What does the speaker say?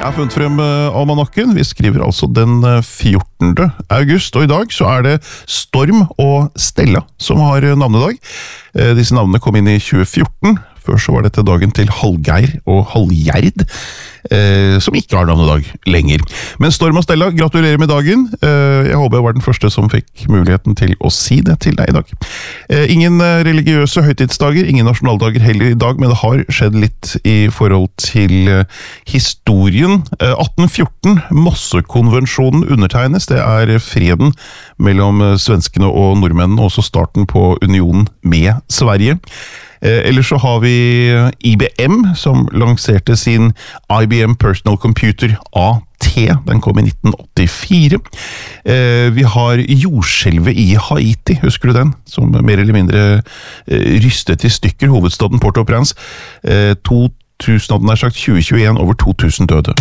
Jeg har funnet frem almanakken. Vi skriver altså den 14. august, og i dag så er det Storm og Stella som har navnedag. Disse navnene kom inn i 2014. Før så var dette dagen til Hallgeir og Hallgjerd, som ikke har navnedag lenger. Men Storm og Stella, gratulerer med dagen. Jeg håper jeg var den første som fikk muligheten til å si det til deg i dag. Ingen religiøse høytidsdager, ingen nasjonaldager heller i dag, men det har skjedd litt i forhold til historien. 1814, Mossekonvensjonen undertegnes. Det er freden mellom svenskene og nordmennene, også starten på unionen med Sverige. Ellers så har vi IBM, som lanserte sin IBM Personal Computer AT. Den kom i 1984. Vi har jordskjelvet i Haiti, husker du den? Som mer eller mindre rystet i stykker hovedstaden Port-au-Prince. 2021, over 2000 døde.